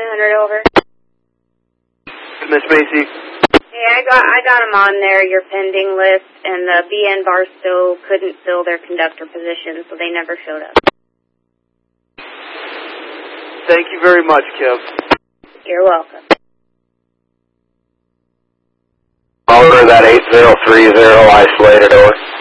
900 over. Miss Macy? Hey, I got them on there, your pending list, and the BN Barstow couldn't fill their conductor position, so they never showed up. Thank you very much, Kim. You're welcome. Over that 8030 isolated over.